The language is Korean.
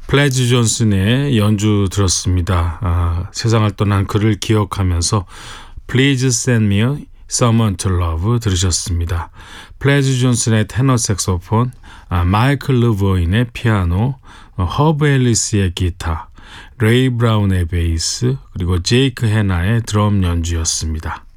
플래즈 존슨의 연주 들었습니다. 세상을 떠난 그를 기억하면서 Please Send Me Someone to Love 들으셨습니다. 플래즈 존슨의 테너 색소폰, 마이클 르보인의 피아노, 허브 앨리스의 기타, 레이 브라운의 베이스, 그리고 제이크 해나의 드럼 연주였습니다.